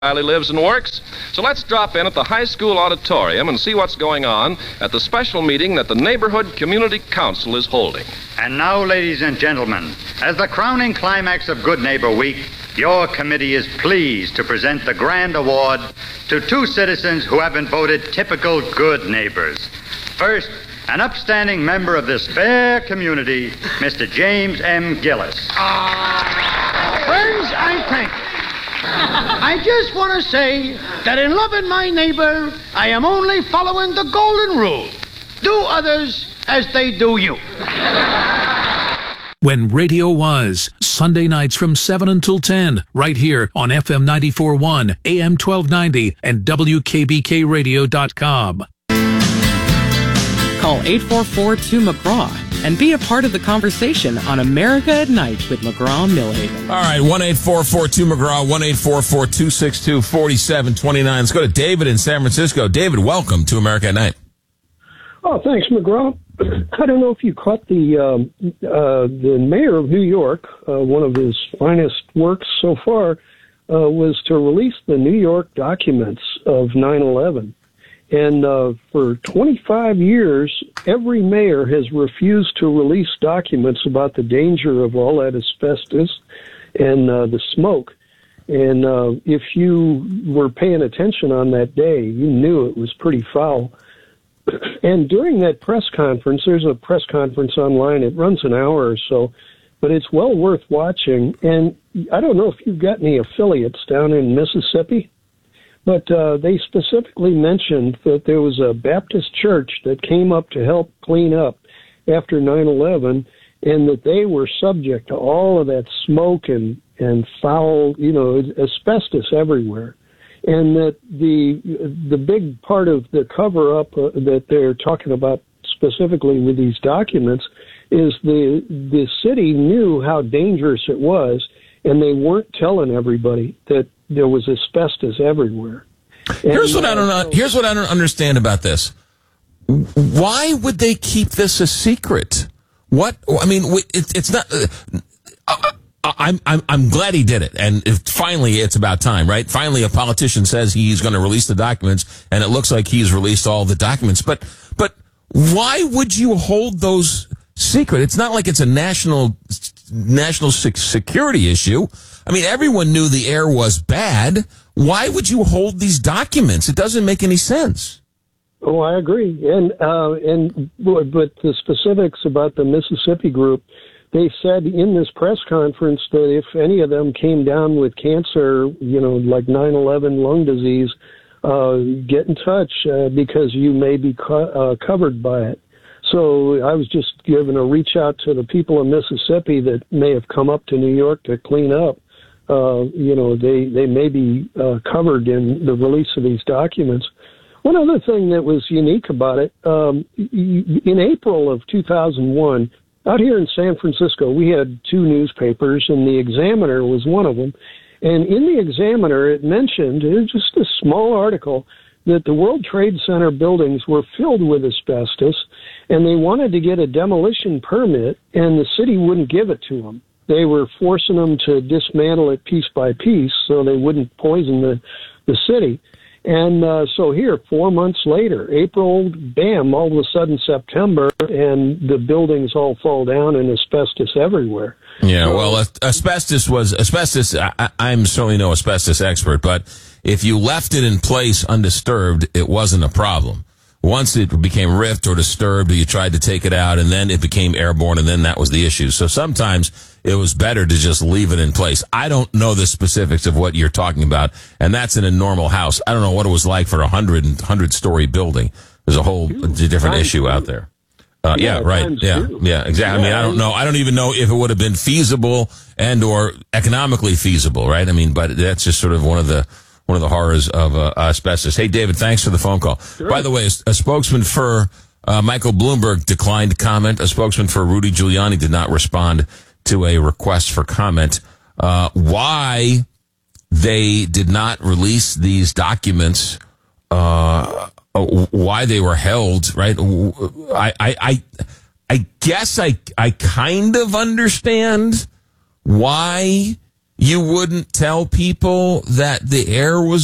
Riley lives and works. So let's drop in at the high school auditorium and see what's going on at the special meeting that the Neighborhood Community Council is holding. And now, ladies and gentlemen, as the crowning climax of Good Neighbor Week, your committee is pleased to present the grand award to two citizens who have been voted typical good neighbors. First, an upstanding member of this fair community, Mr. James M. Gillis. Friends, I thank you. I just want to say that in loving my neighbor, I am only following the golden rule. Do others as they do you. When radio was, Sunday nights from 7 until 10, right here on FM 94.1, AM 1290, and WKBKRadio.com. Call 844-2-McGraw and be a part of the conversation on America at Night with McGraw-Millhaven. All right, 1-844-2-McGraw, 1-844-262-4729. Let's go to David in San Francisco. David, welcome to America at Night. Oh, thanks, McGraw. I don't know if you caught the mayor of New York. One of his finest works so far was to release the New York documents of 9/11. And for 25 years, every mayor has refused to release documents about the danger of all that asbestos and the smoke. And if you were paying attention on that day, you knew it was pretty foul. And during that press conference, there's a press conference online. It runs an hour or so, but it's well worth watching. And I don't know if you've got any affiliates down in Mississippi, but they specifically mentioned that there was a Baptist church that came up to help clean up after 9/11, and that they were subject to all of that smoke and foul, asbestos everywhere. And that the big part of the cover-up that they're talking about specifically with these documents is the city knew how dangerous it was, and they weren't telling everybody that there was asbestos everywhere. Here's what I don't understand about this. Why would they keep this a secret? What? I mean, it's not. I'm glad he did it, and finally it's about time, right? Finally, a politician says he's going to release the documents, and it looks like he's released all the documents. But why would you hold those secret? It's not like it's a national security issue. I mean, everyone knew the air was bad. Why would you hold these documents? It doesn't make any sense. Oh, I agree. But the specifics about the Mississippi group, they said in this press conference that if any of them came down with cancer, like 9/11 lung disease, get in touch because you may be covered by it. So I was just giving a reach out to the people in Mississippi that may have come up to New York to clean up. They may be covered in the release of these documents. One other thing that was unique about it, in April of 2001, out here in San Francisco, we had two newspapers, and the Examiner was one of them. And in the Examiner, it mentioned, it was just a small article, that the World Trade Center buildings were filled with asbestos, and they wanted to get a demolition permit, and the city wouldn't give it to them. They were forcing them to dismantle it piece by piece so they wouldn't poison the city. And so here, 4 months later, April, bam, all of a sudden September, and the buildings all fall down and asbestos everywhere. Yeah, well, asbestos. I'm certainly no asbestos expert, but if you left it in place undisturbed, it wasn't a problem. Once it became ripped or disturbed, you tried to take it out, and then it became airborne, and then that was the issue. So sometimes it was better to just leave it in place. I don't know the specifics of what you're talking about, and that's in a normal house. I don't know what it was like for a 100-story building. There's a whole different issue out there. Yeah, right. Yeah, exactly. I mean, I don't know. I don't even know if it would have been feasible and or economically feasible, right? I mean, but that's just sort of one of the horrors of asbestos. Hey, David, thanks for the phone call. Sure. By the way, a spokesman for Michael Bloomberg declined comment. A spokesman for Rudy Giuliani did not respond to a request for comment. Why they did not release these documents, why they were held, right? I guess I kind of understand why you wouldn't tell people that the air was